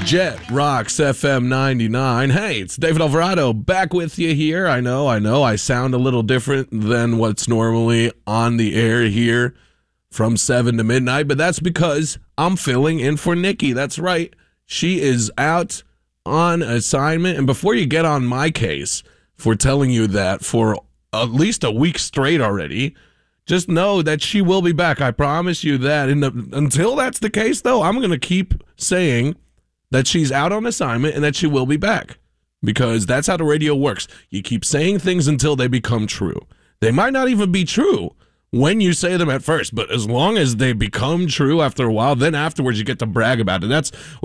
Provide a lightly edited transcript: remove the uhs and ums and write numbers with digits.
Jet Rocks FM 99. Hey, it's David Alvarado back with you here. I know. I sound a little different than what's normally on the air here from 7 to midnight, but that's because I'm filling in for Nikki. That's right. She is out on assignment. And before you get on my case for telling you that for at least a week straight already, just know that she will be back. I promise you that. Until that's the case, though, I'm going to keep saying that she's out on assignment and that she will be back, because that's how the radio works. You keep saying things until they become true. They might not even be true when you say them at first, but as long as they become true after a while, then afterwards you get to brag about it. That's